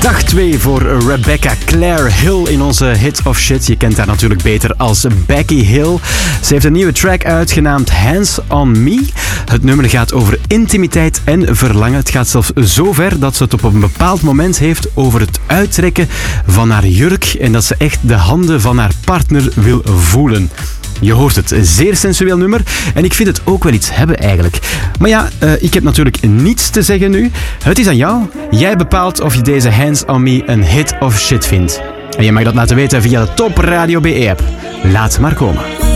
Dag 2 voor Rebecca Claire Hill in onze Hit of Shit. Je kent haar natuurlijk beter als Becky Hill. Ze heeft een nieuwe track uit genaamd Hands on Me. Het nummer gaat over intimiteit en verlangen. Het gaat zelfs zo ver dat ze het op een bepaald moment heeft over het uittrekken van haar jurk en dat ze echt de handen van haar partner wil voelen. Je hoort het, een zeer sensueel nummer en ik vind het ook wel iets hebben eigenlijk. Maar ja, ik heb natuurlijk niets te zeggen nu. Het is aan jou. Jij bepaalt of je deze Hands on Me een hit of shit vindt. En je mag dat laten weten via de Top Radio BE app. Laat maar komen.